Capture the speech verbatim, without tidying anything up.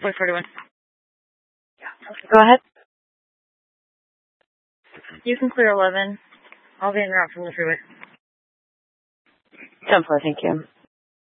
Wait, forty-one. Go ahead. You can clear eleven. I'll be in route from the freeway. ten four, thank you.